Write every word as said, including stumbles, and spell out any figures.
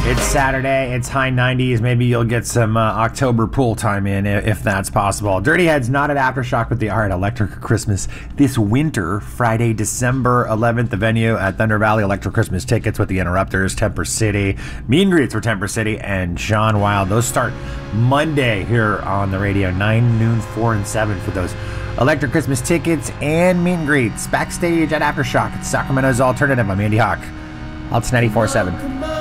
It's Saturday, it's high nineties, maybe you'll get some uh, October pool time in if that's possible. Dirty Heads not at Aftershock, but they are at Electric Christmas this winter, Friday, December eleventh, the venue at Thunder Valley. Electric Christmas tickets with the Interrupters, Temper City, meet and greets for Temper City, and Sean Wild. Those start Monday here on the radio, nine, noon, four, and seven for those Electric Christmas tickets and meet and greets. Backstage at Aftershock, it's Sacramento's Alternative. I'm Andy Hawk. It's ninety-four point seven.